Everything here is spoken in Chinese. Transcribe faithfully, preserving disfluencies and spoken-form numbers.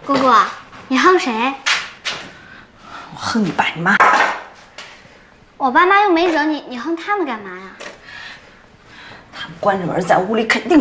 姑姑，你恨谁？ 我恨你爸你妈。 我爸妈又没惹你，你恨他们干嘛呀？ 他们关着门在屋里，肯定